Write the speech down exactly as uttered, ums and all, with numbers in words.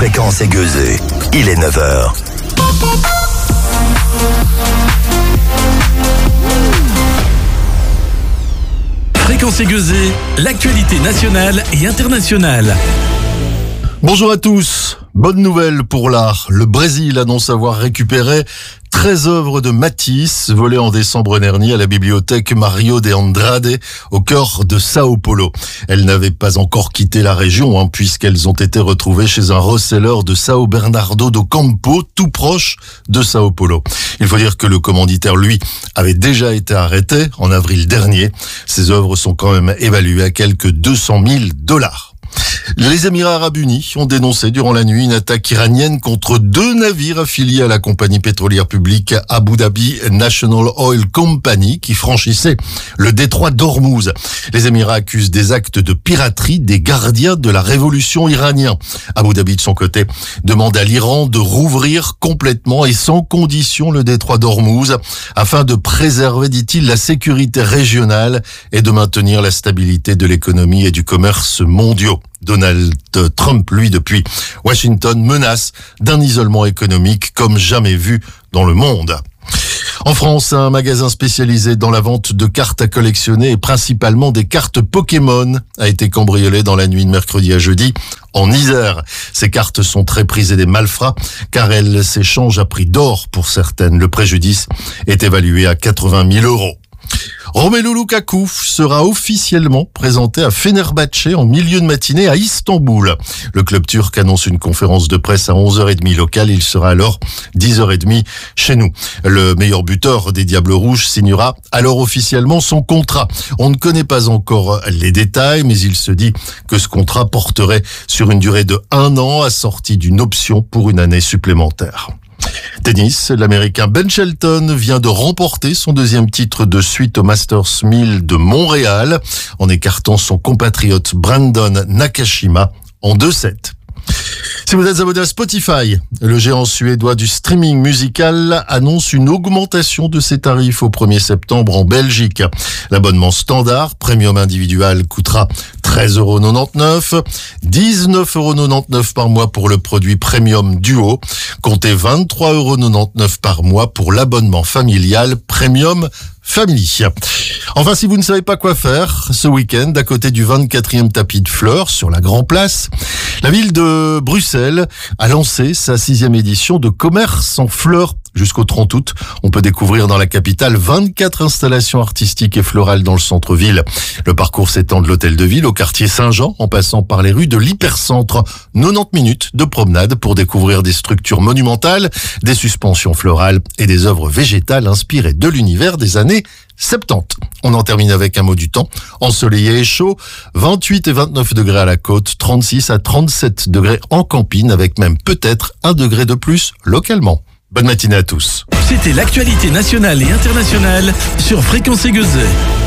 Fréquence aiguisée, il est neuf heures. Fréquence aiguisée, l'actualité nationale et internationale. Bonjour à tous. Bonne nouvelle pour l'art. Le Brésil annonce avoir récupéré treize œuvres de Matisse volées en décembre dernier à la bibliothèque Mario de Andrade au cœur de Sao Paulo. Elles n'avaient pas encore quitté la région hein, puisqu'elles ont été retrouvées chez un reseller de Sao Bernardo do Campo, tout proche de Sao Paulo. Il faut dire que le commanditaire, lui, avait déjà été arrêté en avril dernier. Ces œuvres sont quand même évaluées à quelques deux cent mille dollars. Les Émirats Arabes Unis ont dénoncé durant la nuit une attaque iranienne contre deux navires affiliés à la compagnie pétrolière publique Abu Dhabi National Oil Company qui franchissaient le détroit d'Ormuz. Les Émirats accusent des actes de piraterie des gardiens de la révolution iranienne. Abu Dhabi, de son côté, demande à l'Iran de rouvrir complètement et sans condition le détroit d'Ormuz afin de préserver, dit-il, la sécurité régionale et de maintenir la stabilité de l'économie et du commerce mondiaux. Donald Trump, lui, depuis Washington, menace d'un isolement économique comme jamais vu dans le monde. En France, un magasin spécialisé dans la vente de cartes à collectionner et principalement des cartes Pokémon a été cambriolé dans la nuit de mercredi à jeudi en Isère. Ces cartes sont très prisées des malfrats car elles s'échangent à prix d'or pour certaines. Le préjudice est évalué à quatre-vingt mille euros. Romelu Lukaku sera officiellement présenté à Fenerbahçe en milieu de matinée à Istanbul. Le club turc annonce une conférence de presse à onze heures trente locale. Il sera alors dix heures trente chez nous. Le meilleur buteur des Diables Rouges signera alors officiellement son contrat. On ne connaît pas encore les détails, mais il se dit que ce contrat porterait sur une durée de un an assortie d'une option pour une année supplémentaire. Tennis, l'Américain Ben Shelton vient de remporter son deuxième titre de suite au Masters mille de Montréal en écartant son compatriote Brandon Nakashima en deux sept. Si vous êtes abonné à Spotify, le géant suédois du streaming musical annonce une augmentation de ses tarifs au premier septembre en Belgique. L'abonnement standard, premium individuel, coûtera treize euros quatre-vingt-dix-neuf, dix-neuf euros quatre-vingt-dix-neuf par mois pour le produit premium duo, comptez vingt-trois euros quatre-vingt-dix-neuf par mois pour l'abonnement familial premium Family. Enfin, si vous ne savez pas quoi faire ce week-end, à côté du vingt-quatrième tapis de fleurs sur la Grand Place, la ville de Bruxelles a lancé sa sixième édition de commerce en fleurs. Jusqu'au trente août, on peut découvrir dans la capitale vingt-quatre installations artistiques et florales dans le centre-ville. Le parcours s'étend de l'hôtel de ville au quartier Saint-Jean, en passant par les rues de l'hypercentre. quatre-vingt-dix minutes de promenade pour découvrir des structures monumentales, des suspensions florales et des œuvres végétales inspirées de l'univers des années soixante-dix. On en termine avec un mot du temps. Ensoleillé et chaud, vingt-huit et vingt-neuf degrés à la côte, trente-six à trente-sept degrés en campine, avec même peut-être un degré de plus localement. Bonne matinée à tous. C'était l'actualité nationale et internationale sur Fréquence aiguisée.